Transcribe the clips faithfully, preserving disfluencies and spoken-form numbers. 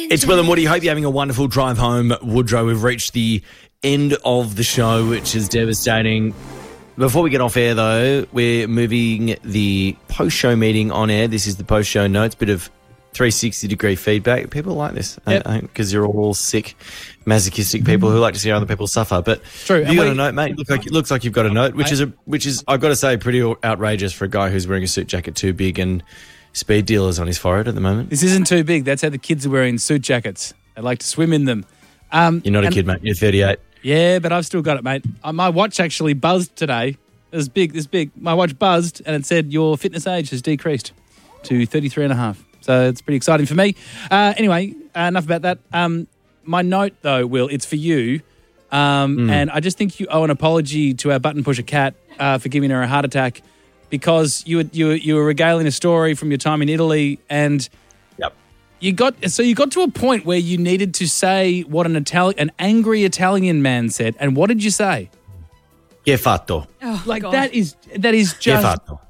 It's Will and Woody. Hope you're having a wonderful drive home, Woodrow. We've reached the end of the show, which is devastating. Before we get off air, though, we're moving the post-show meeting on air. This is the post-show notes, bit of three sixty degree feedback. People like this because yep. you're all sick, masochistic people who like to see other people suffer. But True. you got we, a note, mate. Look like, it looks like you've got a note, which mate. is, a, which is I've got to say, pretty outrageous for a guy who's wearing a suit jacket too big and speed dealers on his forehead at the moment. This isn't too big. That's how the kids are wearing suit jackets. They like to swim in them. Um, You're not a kid, mate. You're thirty-eight. Yeah, but I've still got it, mate. Uh, my watch actually buzzed today. It was big, this big. My watch buzzed and it said your fitness age has decreased to thirty-three and a half. So it's pretty exciting for me. Uh, anyway, uh, enough about that. Um, my note, though, Will, it's for you. Um, mm. And I just think you owe an apology to our button pusher Kat uh, for giving her a heart attack because you were, you, were, you were regaling a story from your time in Italy and yep. you got so you got to a point where you needed to say what an Italian, an angry Italian man said. And what did you say? Che fatto. Oh, like God. that is that is just Che fatto.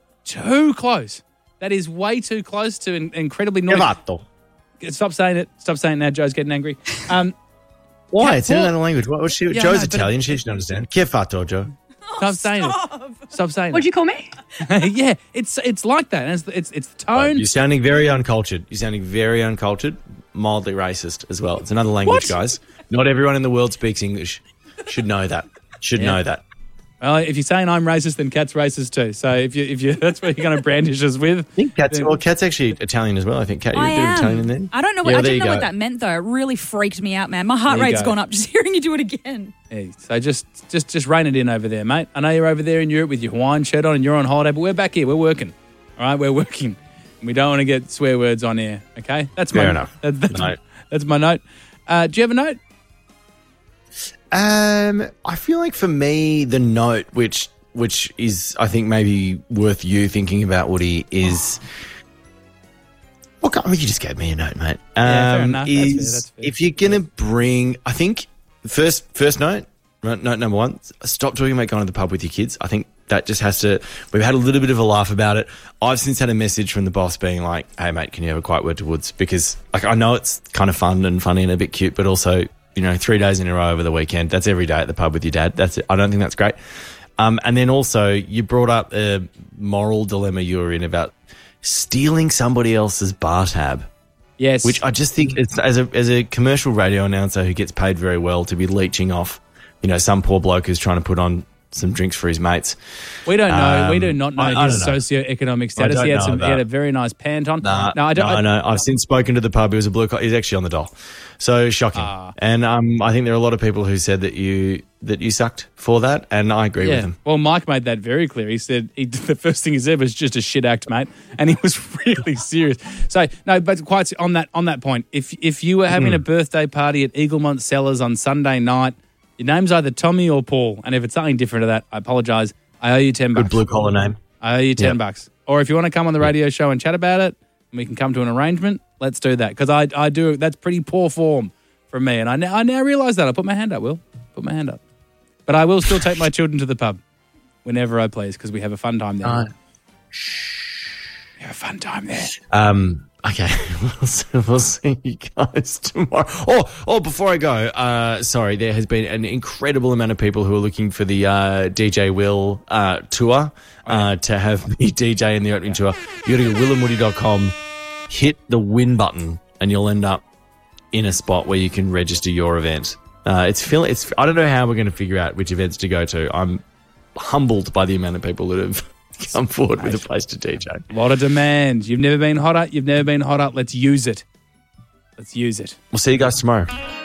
too close. That is way too close to in, incredibly noisy. Che fatto. Stop saying it. Stop saying that. Joe's getting angry. Um, Why? Kat, it's in another language. What was she? Yeah, Joe's no, Italian. She should understand. Che fatto, Joe. Stop saying stop. it. Stop saying What'd you call me? it. Yeah, it's it's like that. It's it's, it's the tone. Right, you're sounding very uncultured. You're sounding very uncultured, mildly racist as well. It's another language, What? guys. Not everyone in the world speaks English. Should know that. Should Yeah. know that. Well, if you're saying I'm racist, then Kat's racist too. So if you if you that's what you're going to brandish us with. I think Kat's, then- well, Kat's actually Italian as well. I think, Kat, you're I a bit of am. Italian in there. I don't know. What, Yeah, I there didn't you know go. what that meant though. It really freaked me out, man. My heart There you rate's go. gone up just hearing you do it again. Yeah, so just just just rein it in over there, mate. I know you're over there in Europe with your Hawaiian shirt on and you're on holiday, but we're back here. We're working. All right, we're working. We don't want to get swear words on air. Okay, that's Fair my enough. That, that's, No. that's my note. Uh, do you have a note? Um, I feel like for me, the note, which which is, I think, maybe worth you thinking about, Woody, is... Well, I mean, you just gave me a note, mate. Um, Yeah, fair enough. That's fair, is that's fair. if you're going to bring... I think, first first note, note number one, stop talking about going to the pub with your kids. I think that just has to... We've had a little bit of a laugh about it. I've since had a message from the boss being like, hey, mate, can you have a quiet word to Woods? Because like, I know it's kind of fun and funny and a bit cute, but also... You know, three days in a row over the weekend. That's every day at the pub with your dad. That's it. I don't think that's great. Um, and then also, you brought up a moral dilemma you were in about stealing somebody else's bar tab. Yes. Which I just think, it's, as a as a commercial radio announcer who gets paid very well, to be leeching off, you know, some poor bloke who's trying to put on some drinks for his mates. We don't know. Um, we do not know I- I his don't know. socioeconomic status. I He had don't some. know He had that. a very nice pant on. Nah, no, I don't. no, I, no. I've since spoken to the pub. He was a blue collar. He's actually on the dole. So shocking. Ah. And um, I think there are a lot of people who said that you that you sucked for that, and I agree with Yeah. them. Well, Mike made that very clear. He said he, the first thing he said was just a shit act, mate, and he was really serious. So no, but quite on that on that point, if if you were having Mm. a birthday party at Eaglemont Cellars on Sunday night, your name's either Tommy or Paul, and if it's something different to that, I apologise. I owe you ten bucks. Good blue collar name. I owe you ten Yep. bucks. Or if you want to come on the radio show and chat about it, and we can come to an arrangement, let's do that. Because I I do that's pretty poor form from me, and I now I now realise that. I put my hand up, Will. Put my hand up. But I will still take my children to the pub whenever I please because we have a fun time there. Uh, We have a fun time there. Um. Okay, we'll see, we'll see you guys tomorrow. Oh, oh! Before I go, uh, sorry, there has been an incredible amount of people who are looking for the uh, D J Will uh, tour uh, to have me D J in the opening tour. You got to go will and woody dot com, hit the win button, and you'll end up in a spot where you can register your event. Uh, it's feel it's. I don't know how we're going to figure out which events to go to. I'm humbled by the amount of people that have come forward with a place to D J. A lot of demand. You've never been hotter. You've never been hotter. Let's use it. Let's use it. We'll see you guys tomorrow.